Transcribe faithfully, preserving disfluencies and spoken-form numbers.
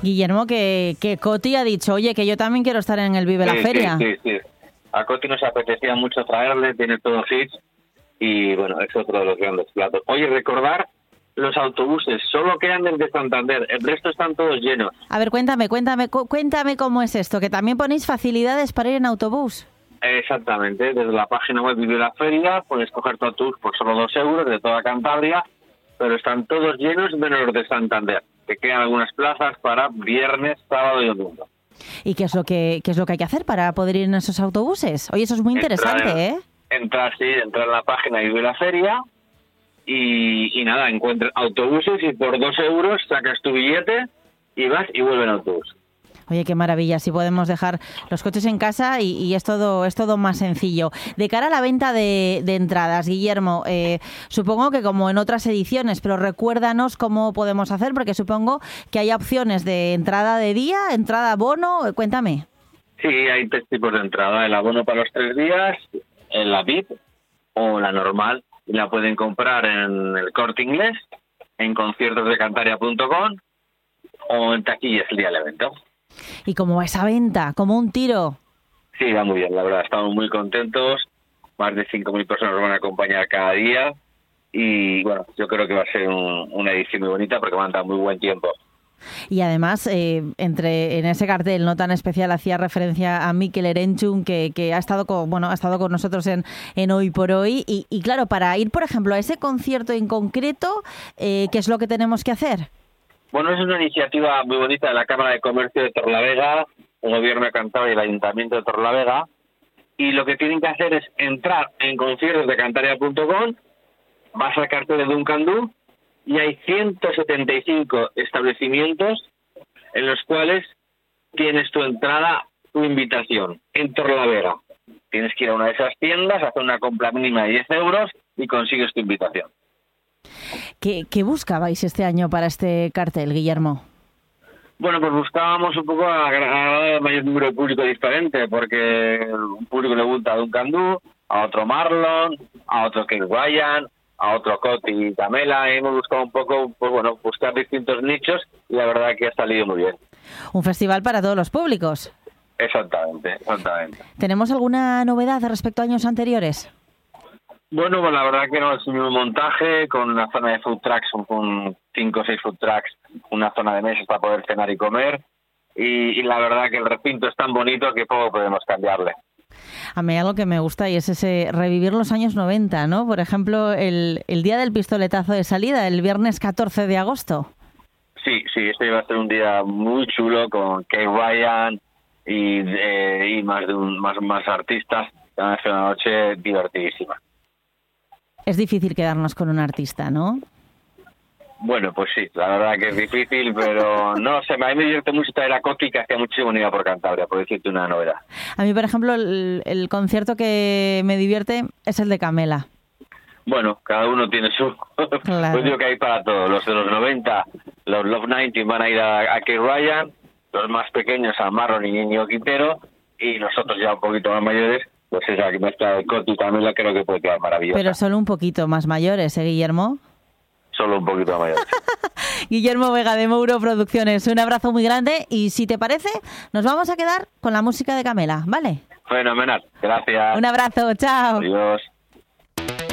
Guillermo, que, que Coti ha dicho, oye, que yo también quiero estar en el Vive sí, la Feria. Sí, sí, sí. A Coti nos apetecía mucho traerle, tiene todos hits y bueno, es otro de los grandes platos. Oye, recordar los autobuses, solo quedan desde Santander, el resto están todos llenos. A ver, cuéntame, cuéntame, cu- cuéntame cómo es esto, que también ponéis facilidades para ir en autobús. Exactamente, desde la página web Vive la Feria puedes coger tu autobús por solo dos euros de toda Cantabria, pero están todos llenos menos los de Santander, que quedan algunas plazas para viernes, sábado y domingo. ¿Y qué es lo que qué es lo que hay que hacer para poder ir en esos autobuses? Oye, eso es muy interesante, entrar en, ¿eh? Entrar, sí, entrar en la página Vive la Feria y, y nada, encuentras autobuses y por dos euros sacas tu billete y vas y vuelves en autobús. Oye, qué maravilla, si podemos dejar los coches en casa y, y es todo es todo más sencillo. De cara a la venta de, de entradas, Guillermo, eh, supongo que como en otras ediciones, pero recuérdanos cómo podemos hacer, porque supongo que hay opciones de entrada de día, entrada bono, cuéntame. Sí, hay tres tipos de entrada, el abono para los tres días, en la V I P o la normal, y la pueden comprar en el Corte Inglés, en conciertos de cantaria punto com o en taquillas el día del evento. ¿Y cómo va esa venta? ¿Como un tiro? Sí, va muy bien, la verdad, estamos muy contentos, más de cinco mil personas nos van a acompañar cada día y bueno, yo creo que va a ser un, una edición muy bonita porque van a dar muy buen tiempo. Y además, eh, entre en ese cartel no tan especial hacía referencia a Mikel Erenchun, que, que ha estado con, bueno, ha estado con nosotros en, en Hoy por Hoy. Y, y claro, para ir, por ejemplo, a ese concierto en concreto, eh, ¿qué es lo que tenemos que hacer? Bueno, es una iniciativa muy bonita de la Cámara de Comercio de Torlavega, el Gobierno de Cantabria y el Ayuntamiento de Torlavega. Y lo que tienen que hacer es entrar en conciertos de cantaria punto com, vas al cartel de Duncan Du, y hay ciento setenta y cinco establecimientos en los cuales tienes tu entrada, tu invitación en Torlavega. Tienes que ir a una de esas tiendas, hacer una compra mínima de diez euros y consigues tu invitación. ¿Qué, qué buscabais este año para este cartel, Guillermo? Bueno, pues buscábamos un poco agradar al mayor número de público diferente, porque un público le gusta a Duncan Du, a otro Marlon, a otro Kate Ryan, a otro Coti y Camela, y hemos buscado un poco, pues bueno, buscar distintos nichos y la verdad que ha salido muy bien. Un festival para todos los públicos. Exactamente, exactamente. ¿Tenemos alguna novedad respecto a años anteriores? Bueno, pues la verdad que no, es un montaje con una zona de food trucks, con cinco o seis food trucks, una zona de mesas para poder cenar y comer, y, y la verdad que el recinto es tan bonito que poco podemos cambiarle. A mí algo que me gusta y es ese revivir los años noventa, ¿no? Por ejemplo, el, el día del pistoletazo de salida, el viernes catorce de agosto. Sí, sí, este va a ser un día muy chulo con Kate Ryan y, eh, y más, de un, más, más artistas. Va a ser una noche divertidísima. Es difícil quedarnos con un artista, ¿no? Bueno, pues sí, la verdad que es difícil, pero no sé, a mí me divierte mucho traer a Coti, que hacía muchísimo unidad por Cantabria, por decirte una novedad. A mí, por ejemplo, el, el concierto que me divierte es el de Camela. Bueno, cada uno tiene su... Claro. Pues digo que hay para todos. Los de los noventa, los Love noventa van a ir a, a Kate Ryan, los más pequeños a Marlon y Niño Quintero, y nosotros ya un poquito más mayores, pues esa que mezcla de Coti y Camela creo que puede quedar maravillosa. Pero solo un poquito más mayores, ¿eh, Guillermo? Solo un poquito mayor. Guillermo Vega de Mouro Producciones, un abrazo muy grande y si te parece, nos vamos a quedar con la música de Camela, ¿vale? Fenomenal, gracias. Un abrazo, chao. Adiós.